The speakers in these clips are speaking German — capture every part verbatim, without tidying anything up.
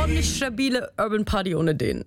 ordentlich stabile Urban Party ohne den.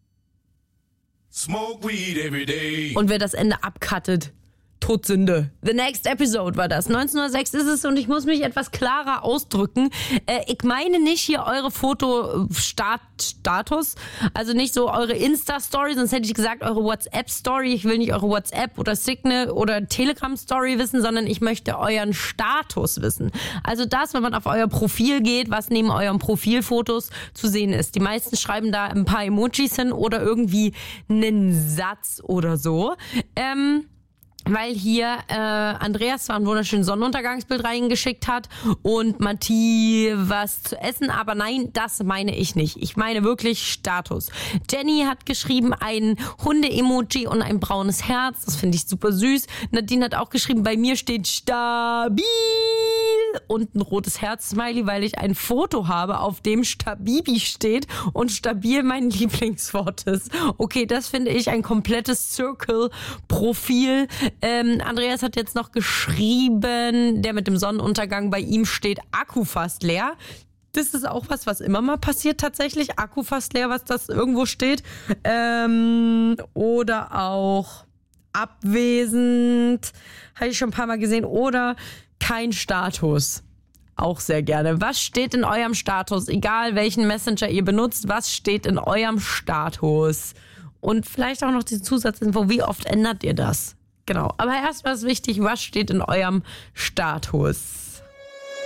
Smoke weed every day. Und wer das Ende abcuttet, Todsünde. The Next Episode war das. neunzehn Uhr sechs ist es und ich muss mich etwas klarer ausdrücken. Äh, ich meine nicht hier eure Fotostatus, also nicht so eure Insta-Story, sonst hätte ich gesagt eure WhatsApp-Story. Ich will nicht eure WhatsApp oder Signal oder Telegram-Story wissen, sondern ich möchte euren Status wissen. Also das, wenn man auf euer Profil geht, was neben euren Profilfotos zu sehen ist. Die meisten schreiben da ein paar Emojis hin oder irgendwie einen Satz oder so. Ähm... Weil hier äh, Andreas zwar ein wunderschönes Sonnenuntergangsbild reingeschickt hat und Matti was zu essen, aber nein, das meine ich nicht. Ich meine wirklich Status. Jenny hat geschrieben ein Hunde-Emoji und ein braunes Herz. Das finde ich super süß. Nadine hat auch geschrieben, bei mir steht stabil und ein rotes Herz-Smiley, weil ich ein Foto habe, auf dem Stabibi steht und stabil mein Lieblingswort ist. Okay, das finde ich ein komplettes Circle-Profil. Ähm, Andreas hat jetzt noch geschrieben, der mit dem Sonnenuntergang, bei ihm steht Akku fast leer. Das ist auch was, was immer mal passiert tatsächlich. Akku fast leer, was das irgendwo steht. Ähm, oder auch abwesend, habe ich schon ein paar Mal gesehen. Oder kein Status. Auch sehr gerne. Was steht in eurem Status? Egal welchen Messenger ihr benutzt, was steht in eurem Status? Und vielleicht auch noch die Zusatzinfo, wie oft ändert ihr das? Genau, aber erstmal ist wichtig, was steht in eurem Status?